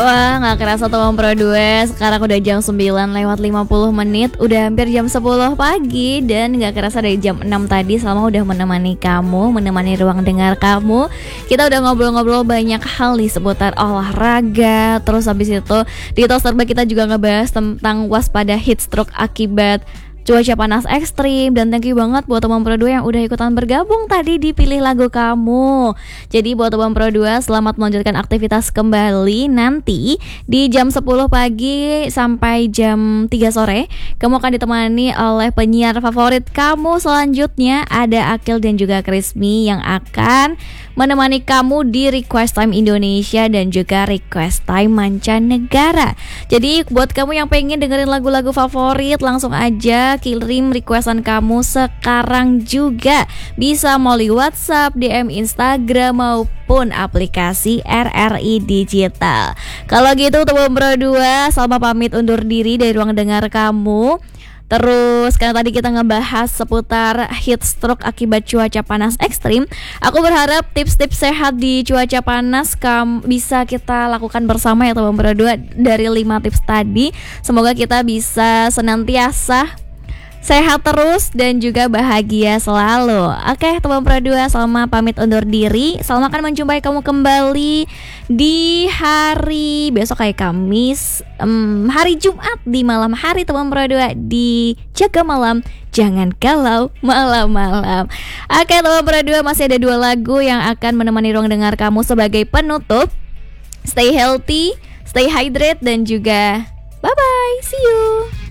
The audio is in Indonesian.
Wah, gak kerasa teman Pro 2. Sekarang udah jam 9 lewat 50 menit. Udah hampir jam 10 pagi. Dan gak kerasa dari jam 6 tadi Salma udah menemani kamu, menemani ruang dengar kamu. Kita udah ngobrol-ngobrol banyak hal nih seputar olahraga. Terus habis itu di Tos Terbaik kita juga ngebahas tentang waspada heat stroke akibat cuaca panas ekstrim. Dan thank you banget buat teman Pro 2 yang udah ikutan bergabung tadi di Pilih Lagu Kamu. Jadi buat teman Pro 2, selamat melanjutkan aktivitas kembali. Nanti di jam 10 pagi sampai jam 3 sore kamu akan ditemani oleh penyiar favorit kamu. Selanjutnya ada Akil dan juga Krismi yang akan menemani kamu di Request Time Indonesia dan juga Request Time Mancanegara. Jadi buat kamu yang pengen dengerin lagu-lagu favorit, langsung aja kirim requestan kamu sekarang juga. Bisa melalui WhatsApp, DM Instagram maupun aplikasi RRI Digital. Kalau gitu teman Pro 2, Salma pamit undur diri dari ruang dengar kamu. Terus karena tadi kita ngebahas seputar heat stroke akibat cuaca panas ekstrim, aku berharap tips-tips sehat di cuaca panas bisa kita lakukan bersama ya teman Pro 2. Dari 5 tips tadi, semoga kita bisa senantiasa sehat terus dan juga bahagia selalu. Oke teman Pro 2, Salma pamit undur diri. Salma akan menjumpai kamu kembali di hari besok kayak Kamis, hari Jumat di malam hari teman Pro 2 di Jaga Malam Jangan Galau Malam-Malam. Oke teman Pro 2, masih ada 2 lagu yang akan menemani ruang dengar kamu sebagai penutup. Stay healthy, stay hydrate dan juga bye bye, see you.